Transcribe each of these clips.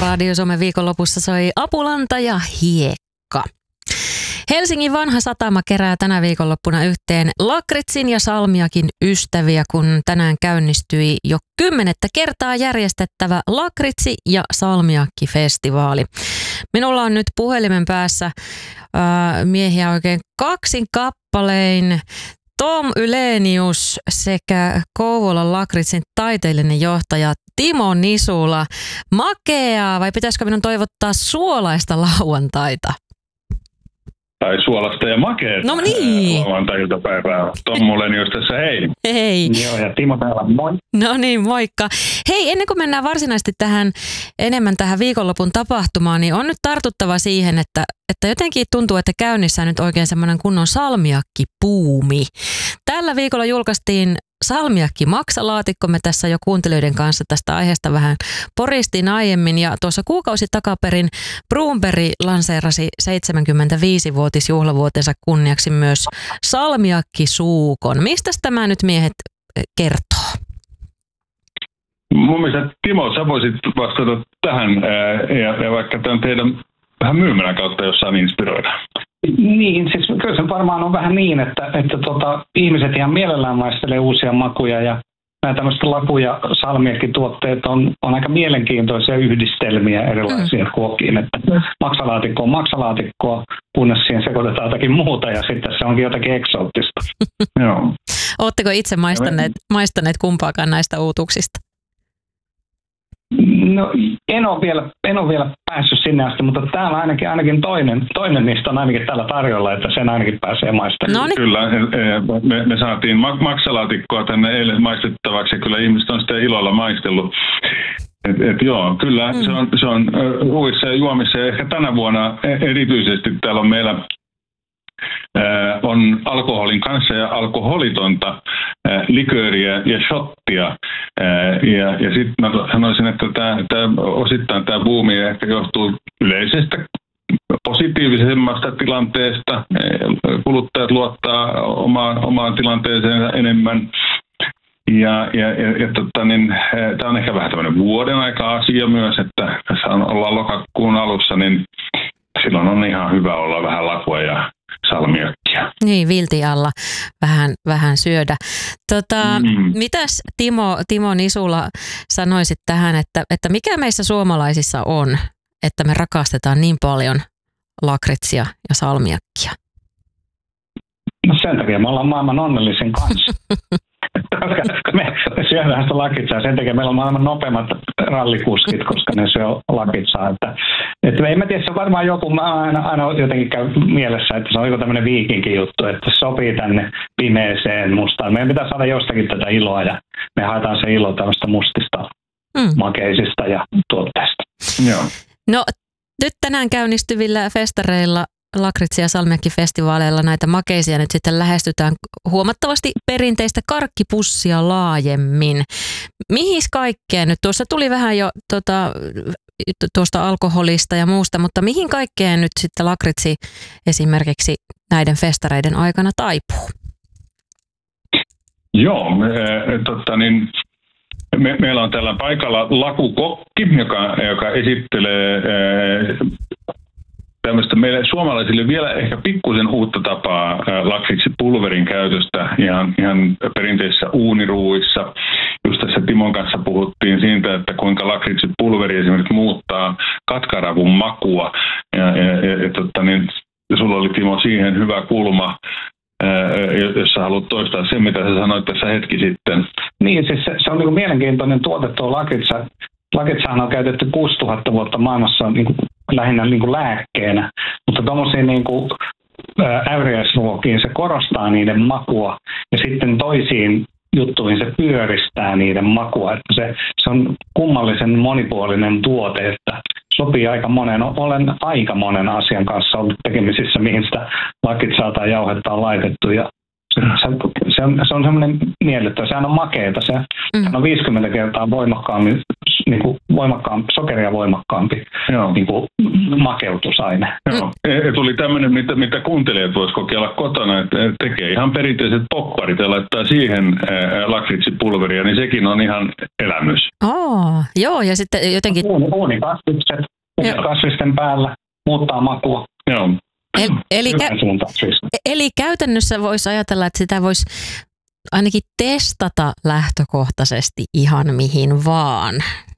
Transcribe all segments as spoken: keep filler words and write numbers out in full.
Radio Suomen viikonlopussa soi Apulanta ja Hiekka. Helsingin vanha satama kerää tänä viikonloppuna yhteen lakritsin ja salmiakin ystäviä, kun tänään käynnistyi jo kymmenettä kertaa järjestettävä lakritsi- ja salmiakki-festivaali. Minulla on nyt puhelimen päässä äh, miehiä oikein kaksin kappalein. Tom Ylenius sekä Kouvolan lakritsin taiteellinen johtaja Timo Nisula. Makeaa, vai pitäisikö minun toivottaa suolaista lauantaita? Tai suolasta ja makeeta. No niin. Lauantai-iltapäivää. Tom Ylenius tässä, hei. Hei. Joo, ja Timo täällä, moi. No niin, moikka. Hei, ennen kuin mennään varsinaisesti tähän enemmän tähän viikonlopun tapahtumaan, niin on nyt tartuttava siihen, että, että jotenkin tuntuu, että käynnissä on nyt oikein semmoinen kunnon salmiakkipuumi. Tällä viikolla julkaistiin salmiakki-maksalaatikko. Me tässä jo kuuntelijoiden kanssa tästä aiheesta vähän poristiin aiemmin, ja tuossa kuukausi takaperin Bloomberg lanseerasi seitsemänkymmentäviisivuotisjuhlavuotensa kunniaksi myös salmiakkisuukon. Mistä tämä nyt miehet kertoo? Mun mielestä Timo, sä voisit vastata tähän, ja, ja vaikka tämän teidän vähän myymälän kautta jossain inspiroida. Niin, siis kyllä se varmaan on vähän niin, että, että tota, ihmiset ihan mielellään maistelee uusia makuja, ja nämä tämmöiset laku- ja salmiakkituotteet on, on aika mielenkiintoisia yhdistelmiä erilaisiin mm. kuokkiin. Että maksalaatikko on maksalaatikkoa, kunnes siihen sekoitetaan jotakin muuta, ja sitten se onkin jotakin eksoottista. Joo. Oletteko itse maistaneet, maistaneet kumpaakaan näistä uutuuksista? No, en ole vielä, en ole vielä päässyt sinne asti, mutta täällä ainakin, ainakin toinen, toinen niistä on ainakin täällä tarjolla, että sen ainakin pääsee maistamaan. Noniin. Kyllä, me, me saatiin maksalaatikkoa tänne eilen maistettavaksi, ja kyllä ihmiset on sitä ilolla maistellut. Et, et joo, kyllä mm. se on, se on ruuissa ja juomissa, ja ehkä tänä vuonna erityisesti täällä on meillä on alkoholin kanssa ja alkoholitonta likööriä ja shottia. Ja, ja sitten mä sanoisin, että tämä, tämä, osittain tämä buumi ehkä johtuu yleisestä positiivisemmasta tilanteesta. Kuluttajat luottaa omaan, omaan tilanteeseensa enemmän. Ja, ja, ja, ja tota, niin, tämä on ehkä vähän tämmöinen vuoden aika asia myös, että tässä on, ollaan lokakuun alussa, niin silloin on ihan hyvä olla vähän lakua ja salmiakkia. Niin, vilti alla vähän, vähän syödä. Tota, mm. Mitäs Timo, Timo Nisula sanoisit tähän, että, että mikä meissä suomalaisissa on, että me rakastetaan niin paljon lakritsia ja salmiakkia? No sen takia me ollaan maailman onnellisin kanssa. Koska me syödään sitä lakitsaa, sen takia meillä on maailman nopeammat rallikuskit, koska ne syö lakitsaa. Että, että en mä tiedä, se on varmaan joku, mä aina, aina jotenkin käy mielessä, että se on joku tämmöinen viikinkin juttu, että se sopii tänne pimeeseen mustaan. Meidän pitää saada jostakin tätä iloa, ja me haetaan se ilo tämmöistä mustista, mm. makeisista ja tuotteista. Joo. No nyt tänään käynnistyvillä festareilla, lakritsi- ja salmiakki-festivaaleilla näitä makeisia nyt sitten lähestytään huomattavasti perinteistä karkkipussia laajemmin. Mihin kaikkeen nyt? Tuossa tuli vähän jo tuota, tuosta alkoholista ja muusta, mutta mihin kaikkeen nyt sitten lakritsi esimerkiksi näiden festareiden aikana taipuu? Joo, me, totta niin, me, meillä on täällä paikalla lakukokki, joka, joka esittelee e, tämmöistä meille suomalaisille vielä ehkä pikkusen uutta tapaa lakriksi pulverin käytöstä ihan, ihan perinteisissä uuniruuissa. Just tässä Timon kanssa puhuttiin siitä, että kuinka lakriksi pulveri esimerkiksi muuttaa katkaravun makua. Ja, ja, ja, ja totta, niin, sulla oli Timo siihen hyvä kulma, jos sä haluat toistaa sen, mitä sä sanoit tässä hetki sitten. Niin, siis se, se on niin mielenkiintoinen tuote tuo lakritsa. Lakritsahan on käytetty kuusituhatta vuotta maailmassa niin kuin, lähinnä niin kuin lääkkeenä, mutta tuommoisiin niin kuin äyriäisruokiin se korostaa niiden makua, ja sitten toisiin juttuihin se pyöristää niiden makua. Että se, se on kummallisen monipuolinen tuote, että sopii aika monen, olen aika monen asian kanssa ollut tekemisissä, mihin sitä lakritsaa tai jauhetta on laitettu, ja Se, se, on, se on semmoinen miellyttävä. Sehän on makeeta. Se, mm. se on viisikymmentä kertaa voimakkaammin niin kuin voimakkaampi, sokeria voimakkaampi niin kuin makeutusaine. Joo. Ja tuli tämmöinen, mitä, mitä kuuntelijat vois kokeilla kotona, että tekee ihan perinteiset popparit ja laittaa siihen lakritsipulveria, niin sekin on ihan elämys. Oh, joo, ja sitten jotenkin... Uunikasvikset kasvisten päällä, muuttaa makua. Joo. El, eli, kä- eli käytännössä voisi ajatella, että sitä voisi ainakin testata lähtökohtaisesti ihan mihin vaan.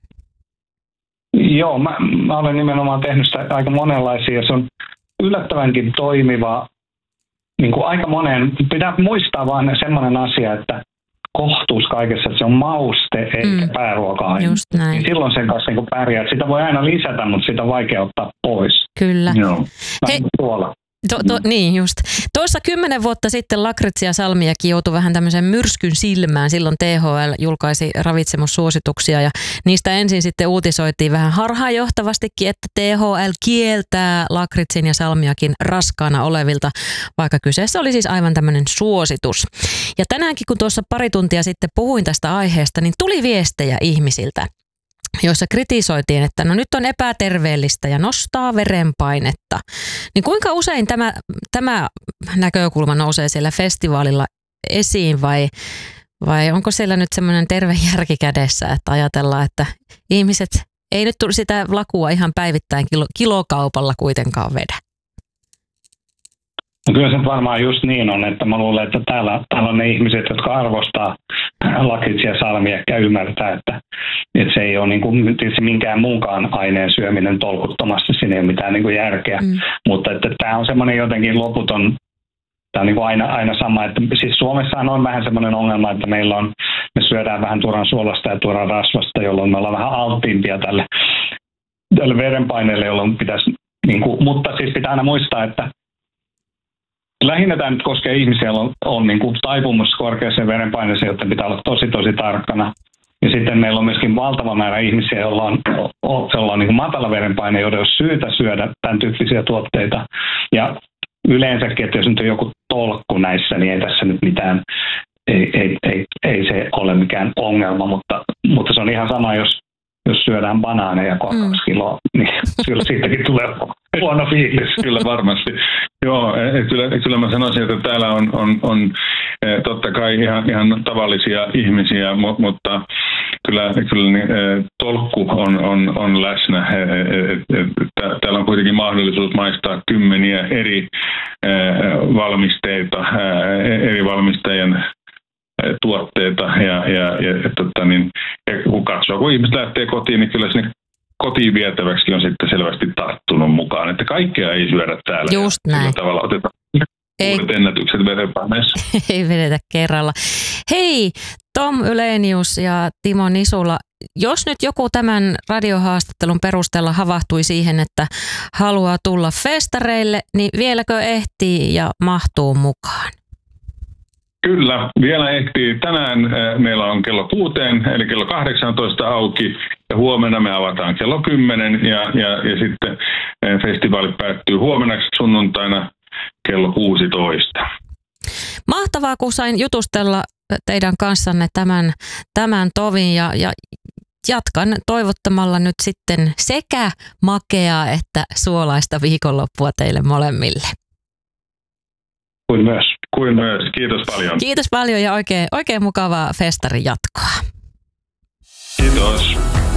Joo, mä, mä olen nimenomaan tehnyt sitä aika monenlaisia. Se on yllättävänkin toimiva. Niin kuin aika monen, pitää muistaa vaan semmoinen asia, että kohtuus kaikessa, että se on mauste eikä mm. pääruoka-aine. Just näin. Ja silloin sen kanssa niin pärjää. Sitä voi aina lisätä, mutta sitä on vaikea ottaa pois. Kyllä. Joo. Hei, tuolla. To, to, niin just. Tuossa kymmenen vuotta sitten lakritsi ja salmiakki joutui vähän tämmöisen myrskyn silmään. Silloin T H L julkaisi ravitsemussuosituksia ja niistä ensin sitten uutisoitiin vähän harhaanjohtavastikin, että T H L kieltää lakritsin ja salmiakin raskaana olevilta, vaikka kyseessä oli siis aivan tämmöinen suositus. Ja tänäänkin kun tuossa pari tuntia sitten puhuin tästä aiheesta, niin tuli viestejä ihmisiltä, joissa kritisoitiin, että no nyt on epäterveellistä ja nostaa verenpainetta. Niin kuinka usein tämä, tämä näkökulma nousee siellä festivaalilla esiin vai, vai onko siellä nyt semmoinen terve järki kädessä, että ajatellaan, että ihmiset ei nyt sitä lakua ihan päivittäin kilo, kilokaupalla kuitenkaan vedä? No kyllä se varmaan just niin on, että mä luulen, että täällä, täällä on ne ihmiset, jotka arvostaa lakritsia ja salmiakkia, ymmärtää, että, että se ei ole niin kuin, tietysti minkään muunkaan aineen syöminen tolkuttomasti, siinä ei ole mitään niin kuin järkeä, mm. mutta että tämä on semmoinen jotenkin loputon, tämä on niin kuin aina, aina sama, että siis Suomessahan on vähän semmoinen ongelma, että meillä on, me syödään vähän turhan suolasta ja turhan rasvasta, jolloin me ollaan vähän alttiimpia tälle, tälle verenpaineelle, jolloin pitäisi, niin kuin, mutta siis pitää aina muistaa, että lähinnä tämä nyt koskee ihmisiä, joilla on, on niin kuin taipumus korkeaseen verenpaineeseen, joten pitää olla tosi tosi tarkkana. Ja sitten meillä on myöskin valtava määrä ihmisiä, joilla on, joilla on niin kuin matala verenpaine, joiden on syytä syödä tämän tyyppisiä tuotteita. Ja yleensäkin, että jos nyt on joku tolkku näissä, niin ei tässä nyt mitään, ei, ei, ei, ei se ole mikään ongelma, mutta, mutta se on ihan sama, jos Jos syödään banaaneja kaksi mm. kiloa, niin kyllä siitäkin tulee huono fiilis. Kyllä varmasti. Joo, kyllä, kyllä mä sanoisin, että täällä on, on, on totta kai ihan, ihan tavallisia ihmisiä, mutta kyllä, kyllä tolkku on, on, on läsnä. Täällä on kuitenkin mahdollisuus maistaa kymmeniä eri valmisteita, eri valmistajien tuotteita ja, ja, ja, tota niin, ja kun katsoo, kun ihmiset lähtee kotiin, niin kyllä sinne kotiin vietäväksi on sitten selvästi tarttunut mukaan, että kaikkea ei syödä täällä. Just ja näin. Tavalla otetaan ei, uudet ennätykset verenpaineessa. Ei vedetä kerralla. Hei, Tom Ylenius ja Timo Nisula, jos nyt joku tämän radiohaastattelun perusteella havahtui siihen, että haluaa tulla festareille, niin vieläkö ehtii ja mahtuu mukaan? Kyllä, vielä ehtii. Tänään meillä on kello kuuteen, eli kello kahdeksantoista auki, ja huomenna me avataan kello kymmenen, ja, ja, ja sitten festivaali päättyy huomenna sunnuntaina kello kuusitoista. Mahtavaa, kun sain jutustella teidän kanssanne tämän, tämän tovin, ja, ja jatkan toivottamalla nyt sitten sekä makeaa että suolaista viikonloppua teille molemmille. Kuin myös. Kuin myös. Kiitos paljon. Kiitos paljon ja oikein, oikein mukavaa festarin jatkoa. Kiitos.